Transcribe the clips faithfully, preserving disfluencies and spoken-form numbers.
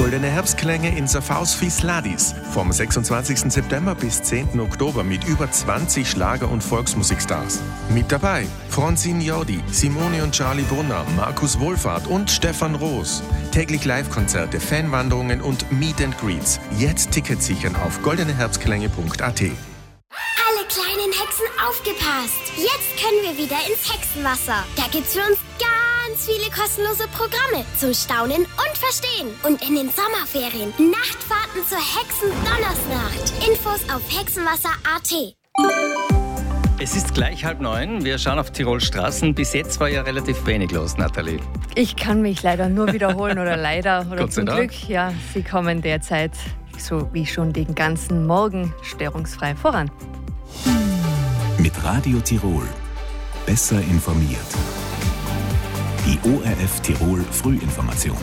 Goldene Herbstklänge in Safhaus Fiesladis. Vom sechsundzwanzigsten September bis zehnten Oktober mit über zwanzig Schlager- und Volksmusikstars. Mit dabei Francine Jordi, Simone und Charlie Brunner, Markus Wohlfahrt und Stefan Roos. Täglich Live-Konzerte, Fanwanderungen und Meet and Greets. Jetzt Tickets sichern auf goldene herbstklänge punkt a t. Alle kleinen Hexen aufgepasst! Jetzt können wir wieder ins Hexenwasser. Da gibt's für uns ganz viele kostenlose Programme zum Staunen und Verstehen. Und in den Sommerferien Nachtfahrten zur Hexen-Donnersnacht. Infos auf hexenwasser punkt a t. Es ist gleich halb neun. Wir schauen auf Tirol Straßen. Bis jetzt war ja relativ wenig los, Nathalie. Ich kann mich leider nur wiederholen oder leider oder Gott sei zum Dank. Glück. Ja, sie kommen derzeit so wie schon den ganzen Morgen störungsfrei voran. Mit Radio Tirol. Besser informiert. Die O R F Tirol Frühinformation.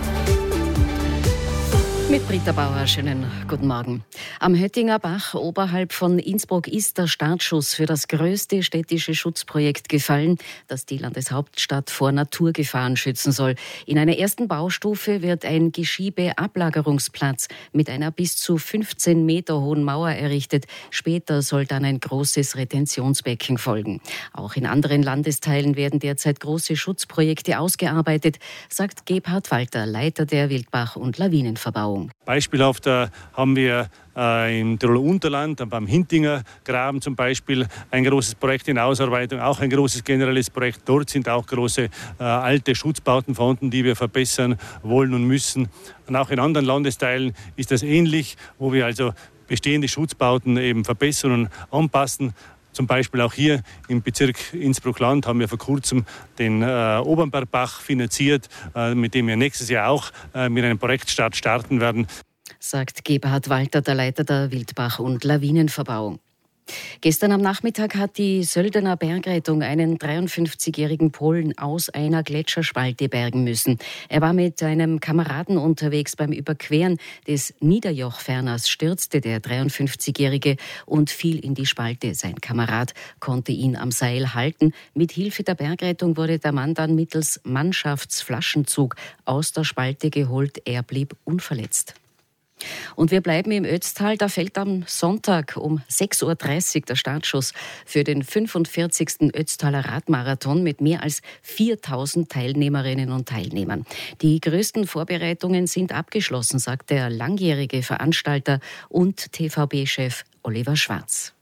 Mit Britta Bauer, schönen guten Morgen. Am Höttinger Bach oberhalb von Innsbruck ist der Startschuss für das größte städtische Schutzprojekt gefallen, das die Landeshauptstadt vor Naturgefahren schützen soll. In einer ersten Baustufe wird ein Geschiebeablagerungsplatz mit einer bis zu fünfzehn Meter hohen Mauer errichtet. Später soll dann ein großes Retentionsbecken folgen. Auch in anderen Landesteilen werden derzeit große Schutzprojekte ausgearbeitet, sagt Gebhard Walter, Leiter der Wildbach- und Lawinenverbauung. Beispielhaft äh, haben wir äh, im Tiroler Unterland, äh, beim Hintinger Graben zum Beispiel, ein großes Projekt in Ausarbeitung, auch ein großes generelles Projekt. Dort sind auch große äh, alte Schutzbauten vorhanden, die wir verbessern wollen und müssen. Und auch in anderen Landesteilen ist das ähnlich, wo wir also bestehende Schutzbauten eben verbessern und anpassen. Zum Beispiel auch hier im Bezirk Innsbruck-Land haben wir vor kurzem den äh, Obernbergbach finanziert, äh, mit dem wir nächstes Jahr auch äh, mit einem Projektstart starten werden. Sagt Gebhard Walter, der Leiter der Wildbach- und Lawinenverbauung. Gestern am Nachmittag hat die Söldener Bergrettung einen dreiundfünfzigjährigen Polen aus einer Gletscherspalte bergen müssen. Er war mit einem Kameraden unterwegs. Beim Überqueren des Niederjochferners stürzte der dreiundfünfzigjährige und fiel in die Spalte. Sein Kamerad konnte ihn am Seil halten. Mit Hilfe der Bergrettung wurde der Mann dann mittels Mannschaftsflaschenzug aus der Spalte geholt. Er blieb unverletzt. Und wir bleiben im Ötztal. Da fällt am Sonntag um sechs Uhr dreißig der Startschuss für den fünfundvierzigsten Ötztaler Radmarathon mit mehr als viertausend Teilnehmerinnen und Teilnehmern. Die größten Vorbereitungen sind abgeschlossen, sagt der langjährige Veranstalter und T V B-Chef Oliver Schwarz.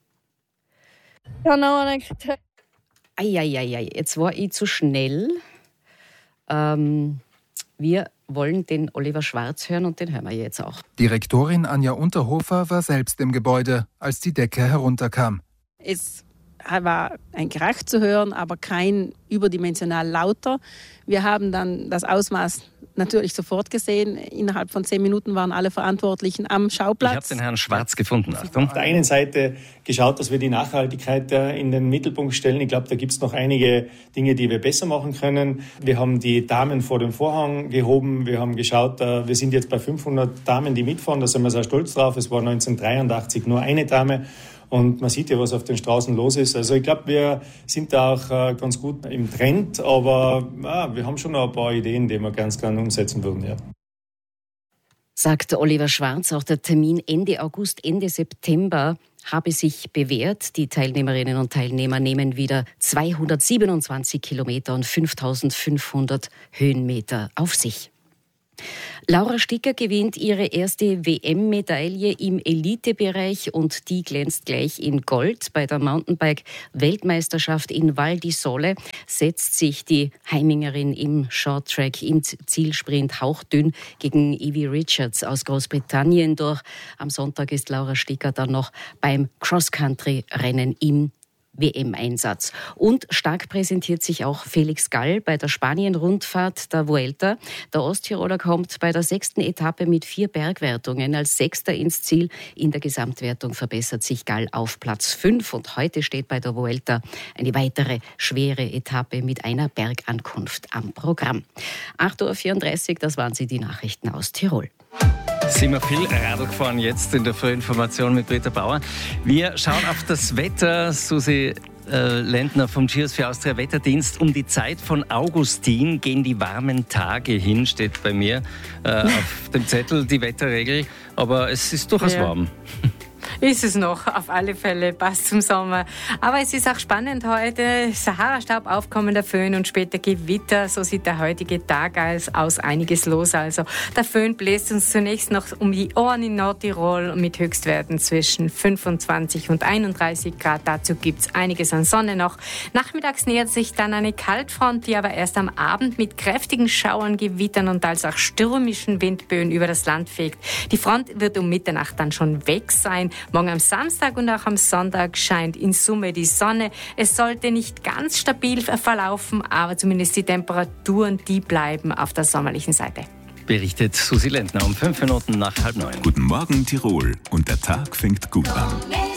Eieiei, jetzt war ich zu schnell. Ähm, wir wollen den Oliver Schwarz hören und den hören wir jetzt auch. Direktorin Anja Unterhofer war selbst im Gebäude, als die Decke herunterkam. Es war ein Krach zu hören, aber kein überdimensional lauter. Wir haben dann das Ausmaß natürlich sofort gesehen. Innerhalb von zehn Minuten waren alle Verantwortlichen am Schauplatz. Ich habe den Herrn Schwarz gefunden. Achtung. Auf der einen Seite geschaut, dass wir die Nachhaltigkeit in den Mittelpunkt stellen. Ich glaube, da gibt es noch einige Dinge, die wir besser machen können. Wir haben die Damen vor den Vorhang gehoben. Wir haben geschaut, wir sind jetzt bei fünfhundert Damen, die mitfahren. Da sind wir sehr stolz drauf. Es war neunzehnhundertdreiundachtzig nur eine Dame. Und man sieht ja, was auf den Straßen los ist. Also ich glaube, wir sind da auch äh, ganz gut im Trend, aber ja, wir haben schon noch ein paar Ideen, die wir ganz gerne umsetzen würden. Ja. Sagt Oliver Schwarz, auch der Termin Ende August, Ende September habe sich bewährt. Die Teilnehmerinnen und Teilnehmer nehmen wieder zweihundertsiebenundzwanzig Kilometer und fünftausendfünfhundert Höhenmeter auf sich. Laura Sticker gewinnt ihre erste W M-Medaille im Elitebereich und die glänzt gleich in Gold. Bei der Mountainbike-Weltmeisterschaft in Val di Sole setzt sich die Heimingerin im Shorttrack im Zielsprint hauchdünn gegen Evie Richards aus Großbritannien durch. Am Sonntag ist Laura Sticker dann noch beim Cross-Country-Rennen im W M-Einsatz. Und stark präsentiert sich auch Felix Gall bei der Spanien-Rundfahrt der Vuelta. Der Osttiroler kommt bei der sechsten Etappe mit vier Bergwertungen als Sechster ins Ziel. In der Gesamtwertung verbessert sich Gall auf Platz fünf. Und heute steht bei der Vuelta eine weitere schwere Etappe mit einer Bergankunft am Programm. acht Uhr vierunddreißig, das waren sie, die Nachrichten aus Tirol. Sind wir viel Radl gefahren jetzt in der Frühinformation mit Britta Bauer. Wir schauen auf das Wetter. Susi, äh, Lendner vom Cheers für Austria Wetterdienst. Um die Zeit von Augustin gehen die warmen Tage hin, steht bei mir äh, auf dem Zettel die Wetterregel. Aber es ist durchaus ja. warm. Ist es noch, auf alle Fälle, passt zum Sommer. Aber es ist auch spannend heute. Sahara-Staub, aufkommender Föhn und später Gewitter. So sieht der heutige Tag aus. Einiges los also. Der Föhn bläst uns zunächst noch um die Ohren in Nordtirol mit Höchstwerten zwischen fünfundzwanzig und einunddreißig Grad. Dazu gibt es einiges an Sonne noch. Nachmittags nähert sich dann eine Kaltfront, die aber erst am Abend mit kräftigen Schauern, Gewittern und als auch stürmischen Windböen über das Land fegt. Die Front wird um Mitternacht dann schon weg sein. Morgen am Samstag und auch am Sonntag scheint in Summe die Sonne. Es sollte nicht ganz stabil verlaufen, aber zumindest die Temperaturen, die bleiben auf der sommerlichen Seite. Berichtet Susi Lendner um fünf Minuten nach halb neun. Guten Morgen Tirol und der Tag fängt gut an.